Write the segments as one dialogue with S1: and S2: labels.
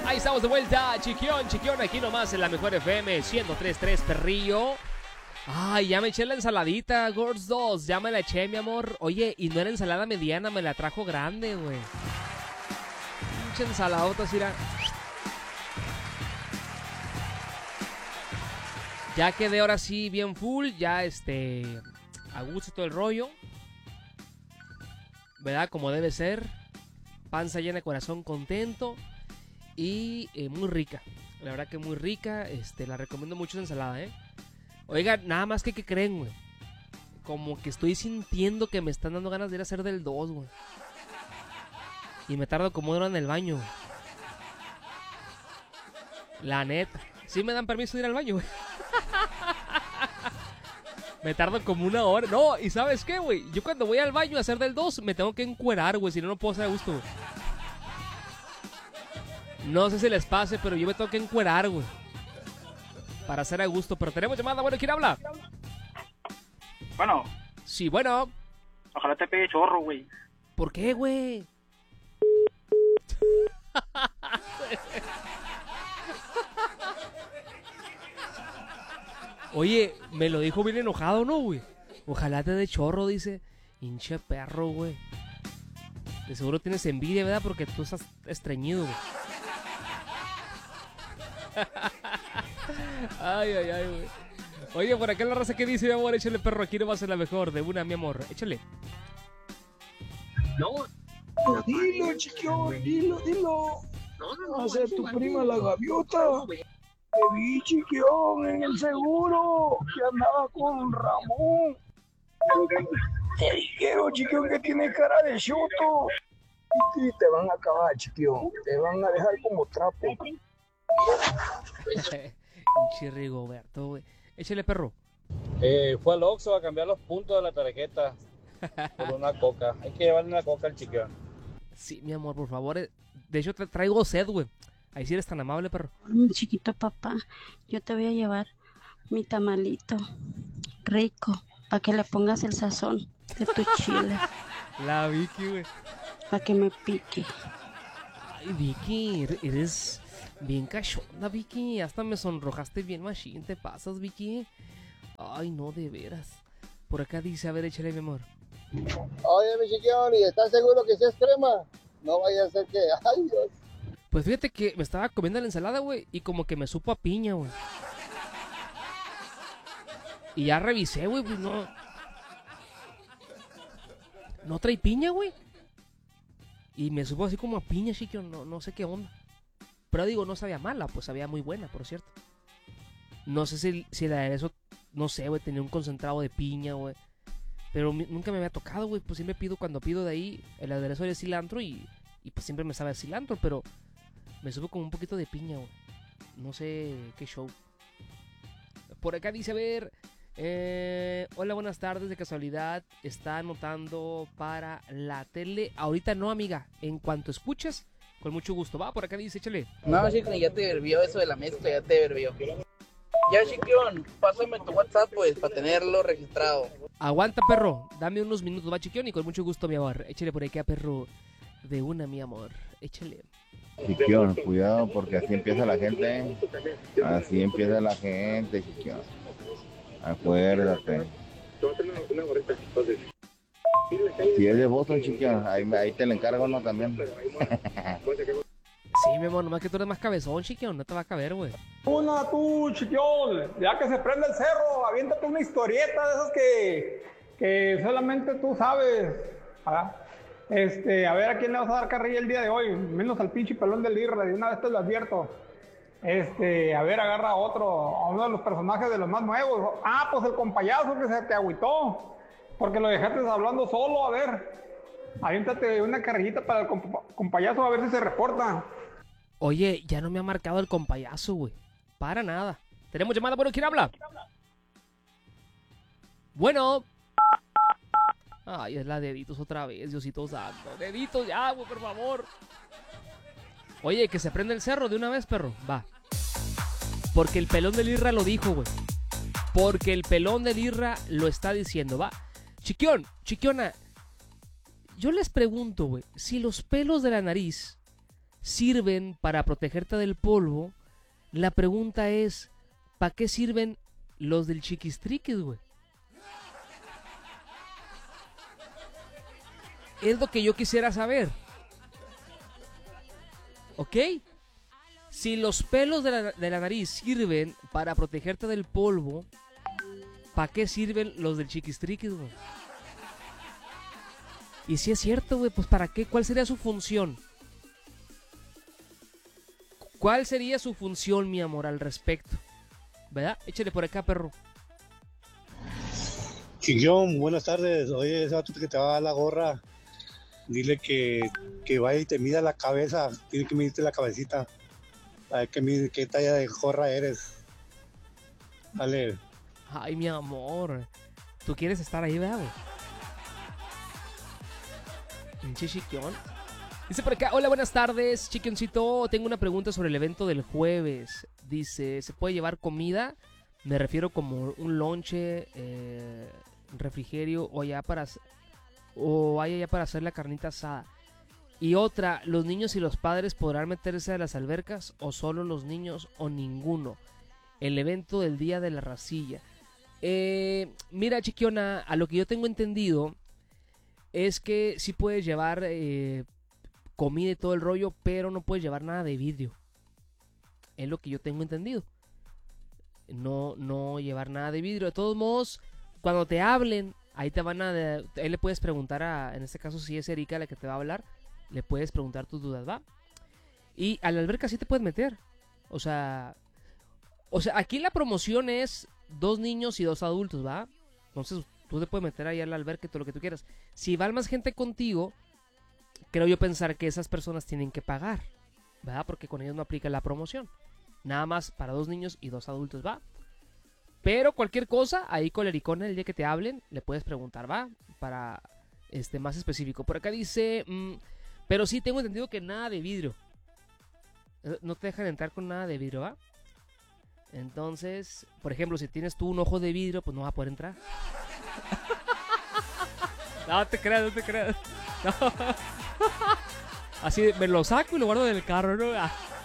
S1: Ahí estamos de vuelta, Chiquión, aquí nomás en la mejor FM 103.3 Perrillo. Ay, ya me eché la ensaladita, Gords 2, ya me la eché, mi amor. Oye, y no era ensalada mediana, me la trajo grande, güey. Pinche ensaladota, mira. Ya quedé ahora sí bien full, ya a gusto todo el rollo. ¿Verdad? Como debe ser. Panza llena, corazón contento. Y muy rica. La verdad que muy rica. La recomiendo mucho esa ensalada, Oiga, nada más que creen, güey. Como que estoy sintiendo que me están dando ganas de ir a hacer del 2, güey. Y me tardo como una hora en el baño, güey. La neta. Sí me dan permiso de ir al baño, güey. Me tardo como una hora. No, ¿y sabes qué, güey? Yo cuando voy al baño a hacer del 2 me tengo que encuerar, güey. Si no, no puedo hacer a gusto, güey. No sé si les pase, pero yo me tengo que encuerar, güey. Para hacer a gusto. Pero tenemos llamada, bueno, ¿quién habla?
S2: Bueno.
S1: Sí, bueno.
S2: Ojalá te pegue chorro, güey.
S1: ¿Por qué, güey? Oye, me lo dijo bien enojado, ¿no, güey? Ojalá te dé chorro, dice. Hinche perro, güey. De seguro tienes envidia, ¿verdad? Porque tú estás estreñido, güey. Ay, güey. Oye, por acá la raza que dice, mi amor, échale perro, aquí no va a ser la mejor. De una, mi amor, échale.
S3: No.
S4: Dilo, chiquión, dilo. No, va a ser tu prima la gaviota. Te vi, chiquión, en el seguro, que andaba con Ramón. Te dijeron, chiquión, que tiene cara de choto. Y te van a acabar, chiquión. Te van a dejar como trapo.
S1: Pinche Rigoberto, güey. Échale, perro.
S5: Fue al Oxxo a cambiar los puntos de la tarjeta por una coca. Hay que llevarle una coca al chiquión.
S1: Sí, mi amor, por favor. De hecho, te traigo sed, güey. Ahí sí eres tan amable, perro.
S6: Chiquito papá, yo te voy a llevar mi tamalito rico para que le pongas el sazón de tu chile.
S1: La Vicky, güey.
S6: Para que me pique.
S1: Ay, Vicky, eres bien cachonda, Vicky. Hasta me sonrojaste bien machín. ¿Te pasas, Vicky? Ay, no, de veras. Por acá dice, a ver, échale, mi amor.
S7: Oye, mi chiquión, ¿y estás seguro que seas crema? No vaya a ser que... Ay, Dios.
S1: Pues fíjate que me estaba comiendo la ensalada, güey, y como que me supo a piña, güey. Y ya revisé, güey, pues no... No trae piña, güey. Y me supo así como a piña, chiquio, no sé qué onda. Pero digo, no sabía mala, pues sabía muy buena, por cierto. No sé si el aderezo, no sé, güey, tenía un concentrado de piña, güey. Pero nunca me había tocado, güey, pues siempre pido, cuando pido de ahí, el aderezo de cilantro y pues siempre me sabe a cilantro, pero me supo como un poquito de piña, güey. No sé qué show. Por acá dice, a ver... hola, buenas tardes, de casualidad está anotando para la tele. Ahorita no, amiga, en cuanto escuches, con mucho gusto. Va, por acá dice, échale.
S3: No, chico, ya te verbió eso de la mezcla, ya te verbió. Ya, chiquión, pásame tu WhatsApp, pues, para tenerlo registrado.
S1: Aguanta, perro, dame unos minutos, va, chiquión, y con mucho gusto, mi amor. Échale por acá, perro, de una, mi amor. Échale.
S8: Chiquión, cuidado, porque así empieza la gente. Así empieza la gente, chiquión. Acuérdate. Si es de Boston, chiquión, ahí te lo encargo, ¿no? También.
S1: Sí, mi amor, nomás que tú eres más cabezón, chiquión, no te va a caber, güey.
S4: Una tú, chiquión, ya que se prende el cerro, aviéntate una historieta de esas que solamente tú sabes. ¿Ah? A ver a quién le vas a dar carrilla el día de hoy, menos al pinche pelón del Irra, de una vez te lo advierto. A ver, agarra a uno de los personajes de los más nuevos. Ah, pues el compayazo que se te agüitó, porque lo dejaste hablando solo. A ver, aviéntate una carrillita para el compayazo, a ver si se reporta.
S1: Oye, ya no me ha marcado el compayazo, güey. Para nada. Tenemos llamada, bueno, ¿quién habla? Bueno. Ay, es la deditos otra vez, Diosito santo. Deditos ya, güey, por favor. Oye, que se prende el cerro de una vez, perro. Va. Porque el pelón del Irra lo dijo, güey. Porque el pelón del Irra lo está diciendo, va. Chiquión, chiquiona. Yo les pregunto, güey, si los pelos de la nariz sirven para protegerte del polvo, la pregunta es, ¿para qué sirven los del chiquistriquis, güey? Es lo que yo quisiera saber. ¿Ok? Si los pelos de la nariz sirven para protegerte del polvo, ¿para qué sirven los del chiquistriquis, güey? Y si es cierto, güey, pues ¿para qué? ¿Cuál sería su función? ¿Cuál sería su función, mi amor, al respecto? ¿Verdad? Échale por acá, perro.
S9: Chiquión, buenas tardes. Oye, ese vato que te va a dar la gorra, dile que vaya y te mida la cabeza. Tiene que medirte la cabecita. A ver qué talla de gorra eres. Dale.
S1: Ay, mi amor. ¿Tú quieres estar ahí, verdad, güey? Pinche Chiquión. Dice por acá, hola, buenas tardes, Chiquioncito. Tengo una pregunta sobre el evento del jueves. Dice, ¿se puede llevar comida? Me refiero como un lonche, refrigerio o hay allá para hacer la carnita asada. Y otra, ¿los niños y los padres podrán meterse a las albercas o solo los niños o ninguno? El evento del día de la racilla. Mira, Chiquiona, a lo que yo tengo entendido es que sí puedes llevar comida y todo el rollo, pero no puedes llevar nada de vidrio. Es lo que yo tengo entendido. No llevar nada de vidrio. De todos modos, cuando te hablen, ahí le puedes preguntar en este caso si es Erika la que te va a hablar, le puedes preguntar tus dudas, ¿va? Y a la alberca sí te puedes meter. O sea, aquí la promoción es 2 niños y 2 adultos, ¿va? Entonces tú te puedes meter ahí a la alberca y todo lo que tú quieras. Si va más gente contigo, creo yo pensar que esas personas tienen que pagar, ¿verdad? Porque con ellos no aplica la promoción. Nada más para 2 niños y 2 adultos, ¿va? Pero cualquier cosa, ahí con el Ericona, el día que te hablen, le puedes preguntar, ¿va? Para más específico. Por acá dice, pero sí tengo entendido que nada de vidrio. No te dejan entrar con nada de vidrio, ¿va? Entonces, por ejemplo, si tienes tú un ojo de vidrio, pues no vas a poder entrar. No te creas. No. Así me lo saco y lo guardo en el carro, ¿no?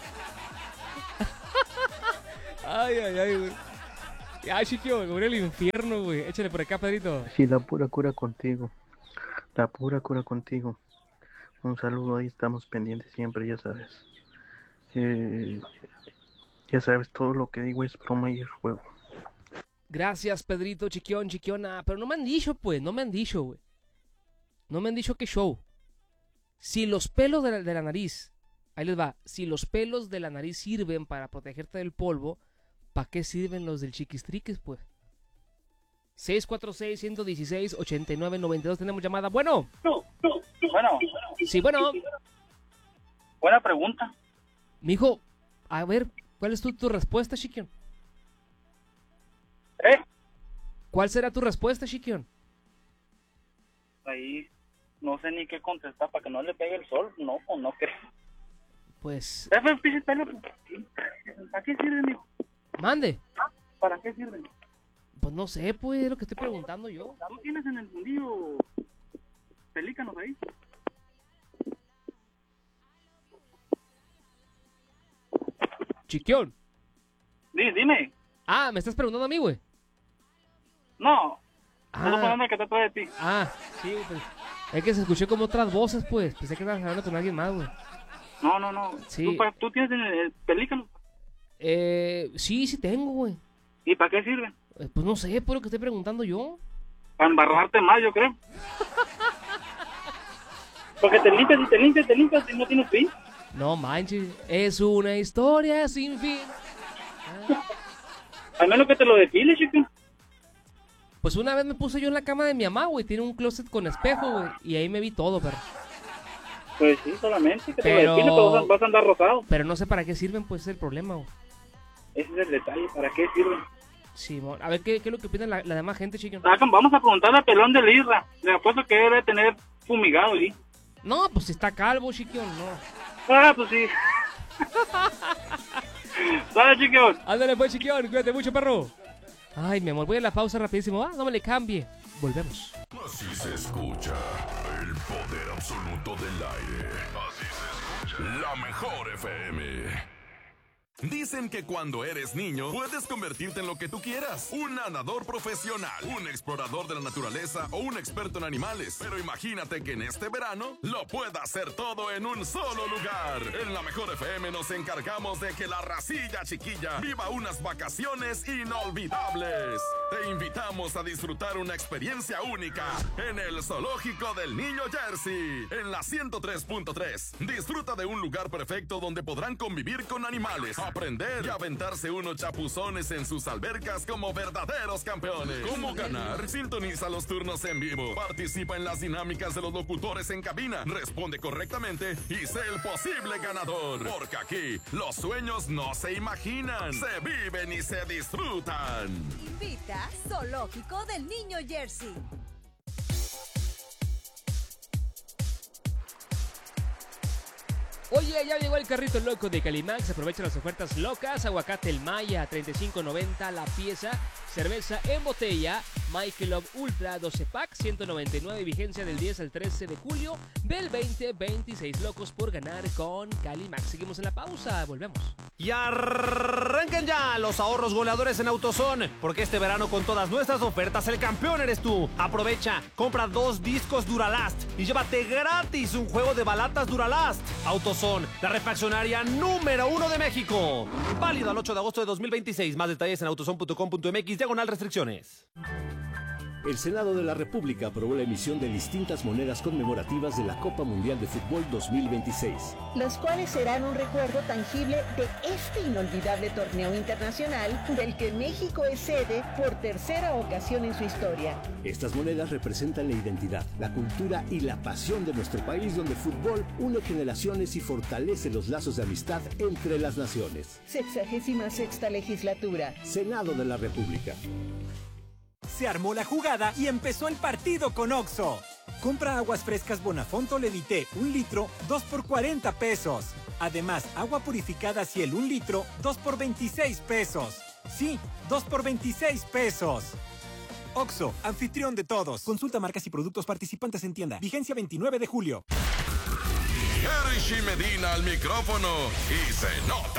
S1: Ay, güey. Ay, chiquio, me voy al infierno, güey. Échale por acá, Pedrito.
S10: Sí, la pura cura contigo. Un saludo, ahí estamos pendientes siempre, ya sabes. Ya sabes, todo lo que digo es broma y es juego.
S1: Gracias, Pedrito, Chiquiona. Pero no me han dicho, güey. No me han dicho qué show. Si los pelos de la nariz, ahí les va. Si los pelos de la nariz sirven para protegerte del polvo, ¿para qué sirven los del chiquistriquis, pues? 646-116-8992. Tenemos llamada. Bueno.
S2: Bueno.
S1: Sí, bueno.
S2: Buena pregunta.
S1: Mijo, a ver, ¿cuál es tu respuesta, Chiquión? ¿Cuál será tu respuesta, Chiquión?
S2: Ahí no sé ni qué contestar para que no le pegue el sol. No, pues no creo.
S1: Pues...
S2: ¿Para qué sirve, mijo?
S1: Mande.
S2: ¿Para qué sirve?
S1: Pues no sé, pues, es lo que estoy preguntando yo.
S2: ¿Tú tienes en el fundillo pelícanos ahí?
S1: Chiquión.
S2: Dime.
S1: Ah, ¿me estás preguntando a mí, güey?
S2: No. Estoy pensando que te trae de ti.
S1: Sí, pues. Es que se escuchó como otras voces, pues. Pensé que estabas hablando con alguien más, güey.
S2: No.
S1: Sí.
S2: ¿Tú tienes en el pelícano?
S1: Sí tengo, güey.
S2: ¿Y para qué sirve?
S1: Pues no sé, por lo que estoy preguntando yo.
S2: Para embarrarte más, yo creo. Porque te limpias y no tienes fin.
S1: No manches, es una historia sin fin.
S2: Al menos que te lo depiles, chico.
S1: Pues una vez me puse yo en la cama de mi mamá, güey. Tiene un closet con espejo, güey. Y ahí me vi todo, pero...
S2: Pues sí, solamente que te lo depiles, pero vas a andar rosado.
S1: Pero no sé para qué sirven, pues es el problema, güey.
S2: Ese es el detalle, ¿para qué sirven?
S1: Sí, a ver, ¿qué es lo que opina la demás gente, chico?
S2: Vamos a preguntarle a Pelón de Lirra. Le apuesto que debe tener fumigado ahí.
S1: No, pues si está calvo, chiquión, no.
S2: Pues sí. Dale, chiquión.
S1: Ándale, pues, chiquión, cuídate mucho, perro. Ay, mi amor, voy a la pausa rapidísimo. No me le cambie. Volvemos.
S11: Así se escucha el poder absoluto del aire. Así se escucha la mejor FM. Dicen que cuando eres niño puedes convertirte en lo que tú quieras. Un nadador profesional, un explorador de la naturaleza o un experto en animales. Pero imagínate que en este verano lo pueda hacer todo en un solo lugar. En la mejor FM nos encargamos de que la racilla chiquilla viva unas vacaciones inolvidables. Te invitamos a disfrutar una experiencia única en el Zoológico del Niño Jersey, en la 103.3. Disfruta de un lugar perfecto donde podrán convivir con animales, aprender y aventarse unos chapuzones en sus albercas como verdaderos campeones. ¿Cómo ganar? Sintoniza los turnos en vivo, participa en las dinámicas de los locutores en cabina, responde correctamente y sé el posible ganador. Porque aquí los sueños no se imaginan, se viven y se disfrutan.
S12: Invita Zoológico del Niño Jersey.
S1: Oye, ya llegó el carrito loco de Calimax. Aprovecha las ofertas locas. Aguacate el Maya, $35.90 la pieza. Cerveza en botella Michelob Ultra 12 pack, $199, vigencia del 10 al 13 de julio del 2026. Locos por ganar con Calimax. Seguimos en la pausa, volvemos.
S13: Y arranquen ya los ahorros goleadores en AutoZone, porque este verano con todas nuestras ofertas el campeón eres tú. Aprovecha, compra 2 discos Duralast y llévate gratis un juego de balatas Duralast. AutoZone, la refaccionaria número 1 de México. Válido al 8 de agosto de 2026. Más detalles en autozone.com.mx/restricciones.
S14: El Senado de la República aprobó la emisión de distintas monedas conmemorativas de la Copa Mundial de Fútbol 2026.
S15: Los cuales serán un recuerdo tangible de este inolvidable torneo internacional del que México es sede por tercera ocasión en su historia.
S14: Estas monedas representan la identidad, la cultura y la pasión de nuestro país, donde el fútbol une generaciones y fortalece los lazos de amistad entre las naciones.
S15: 66ª legislatura.
S14: Senado de la República.
S16: Se armó la jugada y empezó el partido con Oxxo. Compra aguas frescas Bonafonte Levité 1 litro, 2 por 40 pesos. Además, agua purificada Ciel 1 litro, 2 por 26 pesos. Sí, 2 por 26 pesos. Oxxo, anfitrión de todos. Consulta marcas y productos participantes en tienda. Vigencia 29 de julio.
S11: Hershey Medina al micrófono y se nota